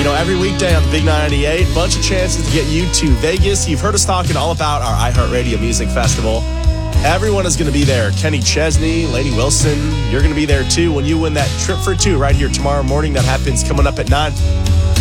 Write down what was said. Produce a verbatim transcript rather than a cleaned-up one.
You know, every weekday on the Big ninety-eight, bunch of chances to get you to Vegas. You've heard us talking all about our iHeartRadio Music Festival. Everyone is going to be there. Kenny Chesney, Lainey Wilson, you're going to be there too when you win that trip for two right here tomorrow morning. That happens coming up at nine.